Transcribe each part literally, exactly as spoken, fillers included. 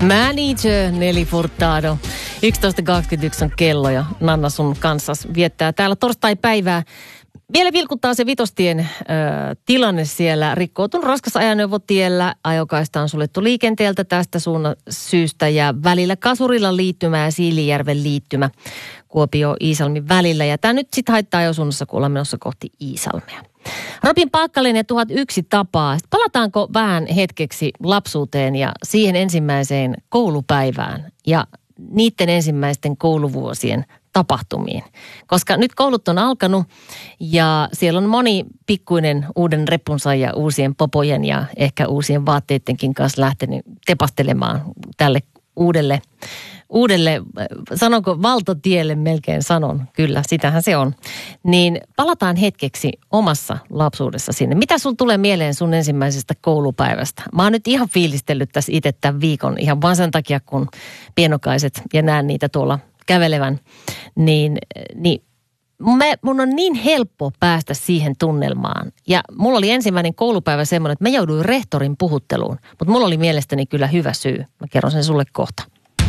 Manager Nelly Furtado. yksitoista kaksikymmentäyksi on kello ja Nanna sun kanssa viettää täällä torstai-päivää. Vielä vilkuttaa se Vitostien ö, tilanne siellä. Rikkoutunut raskas ajoneuvotiellä. Ajokaista on suljettu liikenteeltä tästä suunnan syystä ja välillä Kasurilla liittymä ja Siilijärven liittymä Kuopio-Iisalmin välillä. Ja tämä nyt sitten haittaa ajosuunnassa, kun ollaan menossa kohti Iisalmea. Robin Paakkalinen ja tuhat yksi tapaa. Sitten palataanko vähän hetkeksi lapsuuteen ja siihen ensimmäiseen koulupäivään ja niiden ensimmäisten kouluvuosien tapahtumiin. Koska nyt koulut on alkanut ja siellä on moni pikkuinen uuden repunsa ja uusien popojen ja ehkä uusien vaatteidenkin kanssa lähtenyt tepastelemaan tälle uudelle, uudelle, sanonko valtatielle melkein sanon, kyllä, sitähän se on. Niin palataan hetkeksi omassa lapsuudessa sinne. Mitä sun tulee mieleen sun ensimmäisestä koulupäivästä? Mä oon nyt ihan fiilistellyt tässä itse tämän viikon ihan vaan sen takia, kun pienokaiset ja näen niitä tuolla kävelevän, niin, niin me, mun on niin helppo päästä siihen tunnelmaan. Ja mulla oli ensimmäinen koulupäivä semmoinen, että mä jouduin rehtorin puhutteluun, mutta mulla oli mielestäni kyllä hyvä syy. Mä kerron sen sulle kohta.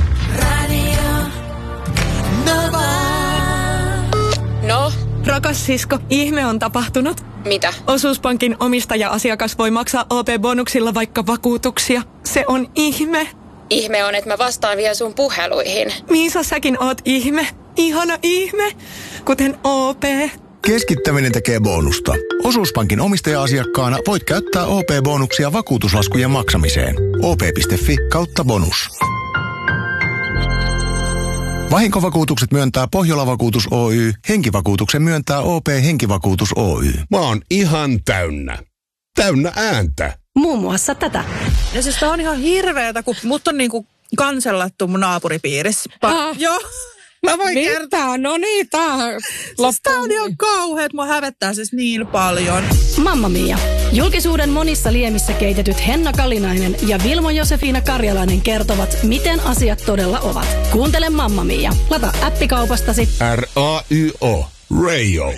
No? Rakas sisko, ihme on tapahtunut. Mitä? Osuuspankin omistaja-asiakas voi maksaa O P-bonuksilla vaikka vakuutuksia. Se on ihme. Ihme on, että mä vastaan vielä sun puheluihin. Miisa, säkin oot ihme. Ihana ihme. Kuten O P. Keskittäminen tekee bonusta. Osuuspankin omistaja-asiakkaana voit käyttää O P-bonuksia vakuutuslaskujen maksamiseen. O P piste F I kautta bonus. Vahinkovakuutukset myöntää Pohjola-vakuutus Oy. Henkivakuutuksen myöntää O P Henkivakuutus Oy. Mä oon ihan täynnä. Täynnä ääntä. Muun muassa tätä. Ja siis tää on ihan hirveetä, kun mut on niinku kansellattu mun naapuripiirissä. Pa- Ah. Joo. Mä voin Mitä? kertoa. No niin, tää Siis tää on ihan kauheet. Mua hävettää siis niin paljon. Mamma Mia. Julkisuuden monissa liemissä keitetyt Henna Kalinainen ja Vilmo Josefina Karjalainen kertovat, miten asiat todella ovat. Kuuntele Mamma Mia. Lata appikaupastasi. R A Y O. Rayo.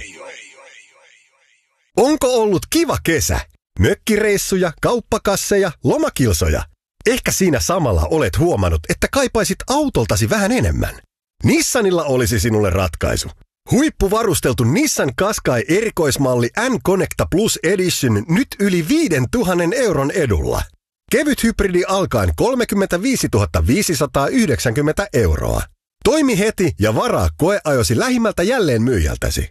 Onko ollut kiva kesä? Mökkireissuja, kauppakasseja, lomakilsoja. Ehkä siinä samalla olet huomannut, että kaipaisit autoltasi vähän enemmän. Nissanilla olisi sinulle ratkaisu. Huippuvarusteltu Nissan Qashqai erikoismalli N-Connecta Plus Edition nyt yli viisituhatta euron edulla. Kevyt hybridi alkaen kolmekymmentäviisituhatta viisisataayhdeksänkymmentä euroa. Toimi heti ja varaa koeajosi lähimmältä jälleen myyjältäsi.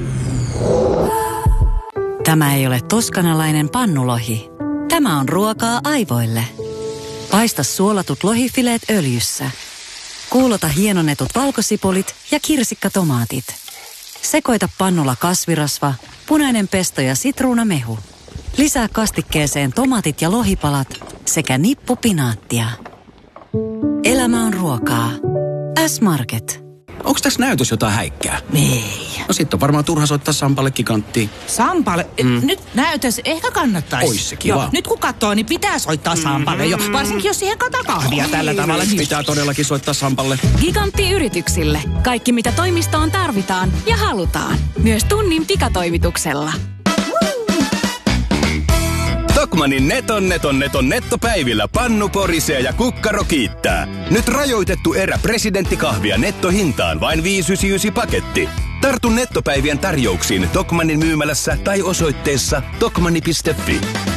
Tämä ei ole toskanalainen pannulohi. Tämä on ruokaa aivoille. Paista suolatut lohifileet öljyssä. Kuulota hienonnetut valkosipulit ja kirsikkatomaatit. Sekoita pannulla kasvirasva, punainen pesto ja sitruunamehu. Lisää kastikkeeseen tomaatit ja lohipalat sekä nippu pinaattia. Elämä on ruokaa. S-Market. Onks tässä näytös jotain häikkää? Ei. No sit on varmaan turha soittaa Sampalle giganttiin. Sampalle? Mm. Nyt näytös ehkä kannattaisi. Ois se kiva. Joo, nyt kun katsoo, niin pitää soittaa Sampalle jo. Varsinkin jos siihen kataa kahvia tällä tavalla. Pitää todellakin soittaa Sampalle. Gigantti yrityksille. Kaikki mitä toimistoon tarvitaan ja halutaan. Myös tunnin pikatoimituksella. Tokmannin neton neton neton nettopäivillä pannu porisee ja kukkaro kiittää. Nyt rajoitettu erä presidenttikahvia nettohintaan vain viisi yhdeksänkymmentäyhdeksän paketti. Tartu nettopäivien tarjouksiin Tokmannin myymälässä tai osoitteessa tokmanni piste fi.